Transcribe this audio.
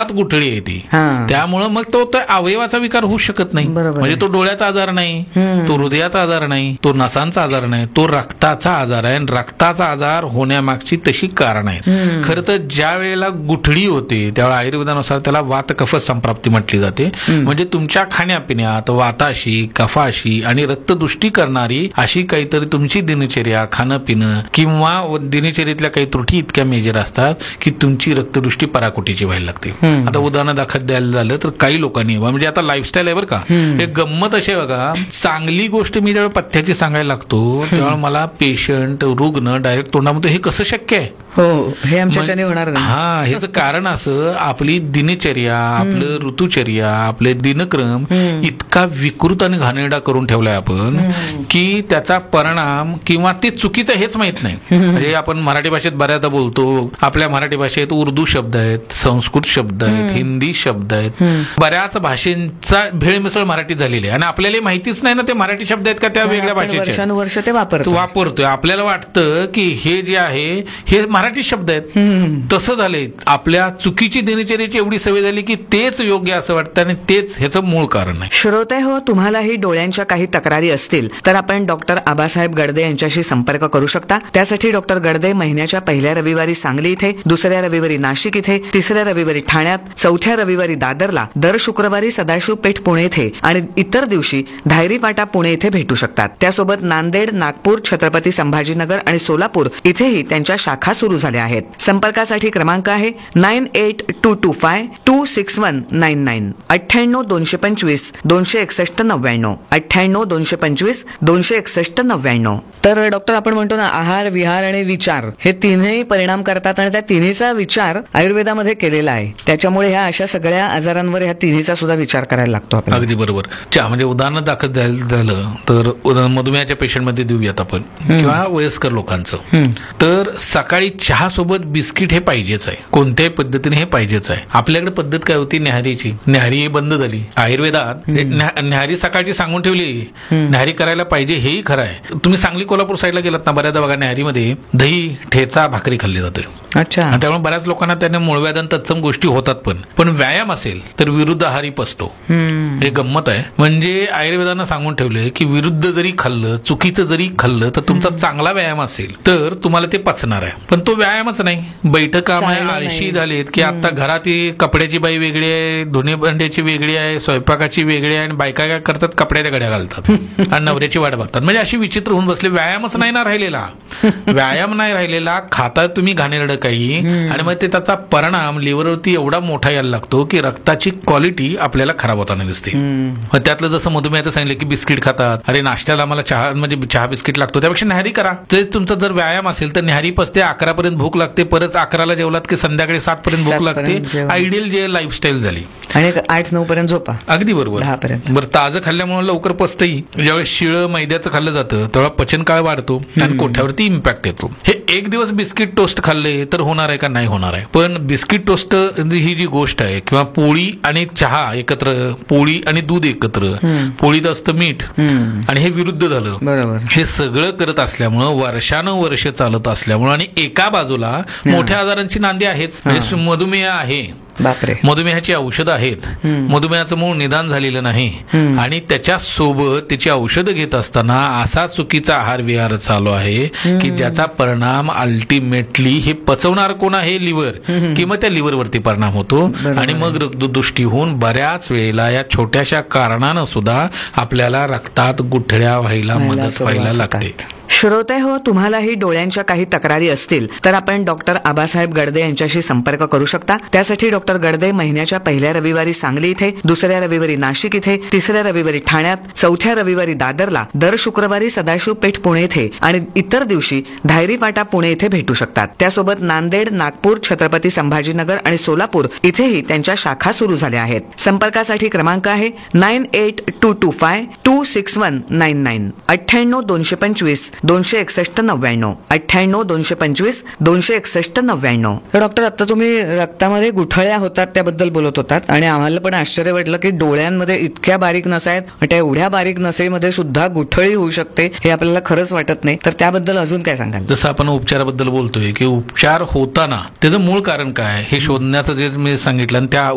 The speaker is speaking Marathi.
रक्तात गुठळी आहे ती, त्यामुळं मग तो अवयवाचा विकार होऊ शकत नाही. म्हणजे तो डोळ्याचा आजार नाही, तो हृदयाचा आजार नाही, तो नसांचा आजार नाही, तो रक्ताचा आजार आहे. रक्ताचा आजार होण्यामागची तशी कारण आहेत. खरं तर ज्या वेळेला गुठळी होते त्यावेळेला आयुर्वेदानुसार त्याला वात कफ संप्राप्ती म्हटली जाते. म्हणजे तुमच्या खाण्यापिण्यात वाताशी, कफाशी आणि रक्तदृष्टी करणारी अशी काहीतरी तुमची दिनचर्या, खाणं पिणं किंवा दिनचर्येतल्या काही त्रुटी इतक्या मेजर असतात की तुमची रक्तदृष्टी पराकोटीची व्हायला लागते. आता उदाहरण दाखल द्यायला झालं तर काही लोकांनी, म्हणजे आता लाईफस्टाईल आहे बरं का, हे गंमत अशी आहे बघा, चांगली गोष्ट मी ज्यावेळी पथ्याची सांगायला लागतो तेव्हा मला पेशंट, रुग्ण डायरेक्ट तोंडामध्ये हे कसं शक्य आहे, हो हे आमच्याच्याने होणार नाही. हा, ह्याचं कारण असं आपली दिनचर्या, आपलं ऋतुचर्या, आपले दिनक्रम इतका विकृत आणि घाणेरडा करून ठेवलाय आपण की त्याचा परिणाम किंवा ते चुकीचं हेच माहित नाही. म्हणजे आपण मराठी भाषेत बऱ्याचदा बोलतो, आपल्या मराठी भाषेत उर्दू शब्द आहेत, संस्कृत शब्द आहेत, हिंदी शब्द आहेत, बऱ्याच भाषेंचा भेळमिसळ मराठीत झालेली आहे आणि आपल्याला माहितीच नाही ना ते मराठी शब्द आहेत का त्या वेगळ्या भाषेचे, वर्षानुवर्ष ते वापरतोय. आपल्याला वाटतं की हे जे आहे हे मराठी शब्द आहेत. तसं झालंय, आपल्या चुकीची दिनचर्येची एवढी सवय झाली की तेच योग्य असं वाटतं आणि तेच ह्याचं मूळ कारण आहे. श्रोते हो, तुम्हालाही डोळ्यांच्या काही तक्रारी असतील तर आपण डॉक्टर आबासाहेब गडदे यांच्याशी संपर्क करू शकता. त्यासाठी डॉक्टर गडदे महिन्याच्या पहिल्या रविवारी सांगली इथे, दुसऱ्या रविवारी नाशिक इथे, तिसऱ्या रविवारी ठाण्यात, चौथ्या रविवारी दादरला, दर शुक्रवारी सदाशिव पेठ पुणे इथे आणि इतर दिवशी धायरी पाटा पुणे इथे भेटू शकतात. त्यासोबत नांदेड, नागपूर, छत्रपती संभाजीनगर आणि सोलापूर इथेही त्यांच्या शाखा सुरू झाल्या आहेत. संपर्कासाठी क्रमांक आहे 9822526199, 98-225-261-99, 98-225-261-99. तर डॉक्टर, आपण म्हणतो ना आहार, विहार आणि विचार हे तिन्ही परिणाम करतात आणि त्या तिन्हीचा विचार आयुर्वेदामध्ये केलेला आहे. त्याच्यामुळे ह्या अशा सगळ्या आजारांवर ह्या तिन्हीचा सुद्धा विचार करायला लागतो आपण. अगदी बरोबर. म्हणजे उदाहरण दाखल झालं तर मधुमेहाच्या पेशंटमध्ये देऊयात आपण किंवा वयस्कर लोकांचं, तर सकाळी चहा सोबत बिस्किट हे पाहिजेच आहे, कोणत्याही पद्धतीने हे पाहिजेच आहे. आपल्याकडे पद्धत काय होती न्याहारीची, न्याहारी बंद झाली. आयुर्वेदात न्याहारी सकाळची सांगून ठेवली, न्याहारी करायला पाहिजे, हेही खरं आहे. तुम्ही सांगली कोल्हापूर साईडला गेलात ना, बऱ्याचदा बघा न्याहारीमध्ये दही, ठेचा, भाकरी खाल्ली जाते. अच्छा. त्यामुळे बऱ्याच लोकांना त्याने मूळव्याध तत्सम गोष्टी होतात. पण व्यायाम असेल तर विरुद्ध आहारी पचतो. हे गंमत आहे. म्हणजे आयुर्वेदानं सांगून ठेवलंय की विरुद्ध जरी खाल्लं, चुकीचं जरी खाल्लं तर तुमचा चांगला व्यायाम असेल तर तुम्हाला ते पचणार आहे. पण तो व्यायामच नाही. बैठकामुळे आळशी झालीत की आता घरात कपड्याची बाई वेगळी आहे, धुणे भांड्याची वेगळी आहे, स्वयंपाकाची वेगळी आहे आणि बायका काय करतात, कपड्याच्या घड्या घालतात आणि नवऱ्याची वाट बघतात. म्हणजे अशी विचित्र होऊन बसले. व्यायामच नाही ना राहिलेला. व्यायाम नाही राहिलेला, खाता तुम्ही घाणेरडं काही आणि मग ते त्याचा परिणाम लिव्हरवरती एवढा मोठा यायला लागतो की रक्ताची क्वालिटी आपल्याला खराब होताना दिसते. मग त्यातलं जसं मधुमेहाचं सांगितलं की बिस्किट खातात, अरे नाश्त्याला आम्हाला चहा, म्हणजे चहा बिस्किट लागतो, त्यापेक्षा न्याहारी करा. ते तुमचा जर व्यायाम असेल तर न्याहारी पचते, 11 पर्यंत भूक लागते, परत 11ला जेवलात की संध्याकाळी 7 पर्यंत भूक लागते. आयडियल जे लाईफस्टाईल झाली. आणि 8-9 पर्यंत झोपा. अगदी बरोबर. 10 पर्यंत. बरं, ताजं खाल्ल्यामुळे लवकर पचतही. ज्यावेळेस शिळं मैद्याचं खाल्लं जातं तेव्हा पचन काळ वाढतो आणि कोठ्यावरती इम्पॅक्ट येतो. हे एक दिवस बिस्किट टोस्ट खाल्ले तर होणार आहे का? नाही होणार आहे. पण बिस्किट टोस्ट ही जी गोष्ट आहे किंवा पोळी आणि चहा एकत्र, पोळी आणि दूध एकत्र, पोळीत असतं मीठ आणि हे विरुद्ध झालं. बरोबर. हे सगळं करत असल्यामुळं वर्षानुवर्ष चालत असल्यामुळं आणि एका बाजूला मोठ्या आजारांची नांदी आहेच. म्हणजे मधुमेह आहे, मधुमेहाची औषधं आहेत, मधुमेहाचं मूळ निदान झालेलं नाही आणि त्याच्या सोबत त्याची औषधं घेत असताना असा चुकीचा आहार विहार चालू आहे की ज्याचा परिणाम अल्टिमेटली हे पचवणार कोण आहे? लिव्हर, किंवा त्या लिव्हरवरती परिणाम होतो आणि मग रक्तदृष्टी होऊन बऱ्याच वेळेला या छोट्याशा कारणानं सुद्धा आपल्याला रक्तात गुठळ्या व्हायला मदत व्हायला लागते. श्रोते हो, तुम्हालाही डोळ्यांच्या काही तक्रारी असतील तर आपण डॉक्टर आबासाहेब गडदे यांच्याशी संपर्क करू शकता. त्यासाठी डॉक्टर गडदे महिन्याच्या पहिल्या रविवारी सांगली इथे, दुसऱ्या रविवारी नाशिक इथे, तिसऱ्या रविवारी ठाण्यात, चौथ्या रविवारी दादरला, दर शुक्रवारी सदाशिव पेठ पुणे इथे आणि इतर दिवशी धायरी पाटा पुणे इथे भेटू शकतात. त्यासोबत नांदेड, नागपूर, छत्रपती संभाजीनगर आणि सोलापूर इथेही त्यांच्या शाखा सुरू झाल्या आहेत. संपर्कासाठी क्रमांक आहे 98-225-261-99, 98-225-261-99, 98-225-261-99. तर डॉक्टर, आता तुम्ही रक्तामध्ये गुठळ्या होतात त्याबद्दल बोलत होतात आणि आम्हाला पण आश्चर्य वाटलं की डोळ्यांमध्ये इतक्या बारीक नसा आहेत, त्या एवढ्या बारीक नसेमध्ये सुद्धा गुठळी होऊ शकते हे आपल्याला खरंच वाटत नाही. तर त्याबद्दल अजून काय सांगाल? जसं आपण उपचाराबद्दल बोलतोय की उपचार होताना त्याचं मूळ कारण काय हे शोधण्याचं जे मी सांगितलं आणि त्या